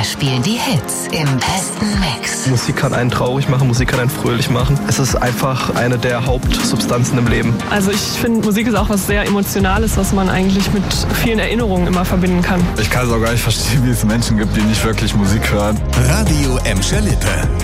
spielen die Hits im besten Mix. Musik kann einen traurig machen, Musik kann einen fröhlich machen. Es ist einfach eine der Hauptsubstanzen im Leben. Also ich finde, Musik ist auch was sehr Emotionales, was man eigentlich mit vielen Erinnerungen immer verbinden kann. Ich kann es auch gar nicht verstehen, wie es Menschen gibt, die nicht wirklich Musik hören. Radio Emscher Lippe.